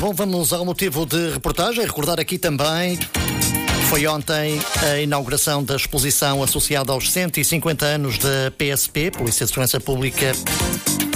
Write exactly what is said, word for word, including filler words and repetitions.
Bom, vamos ao motivo de reportagem. Recordar aqui também, foi ontem a inauguração da exposição associada aos cento e cinquenta anos da P S P, Polícia de Segurança Pública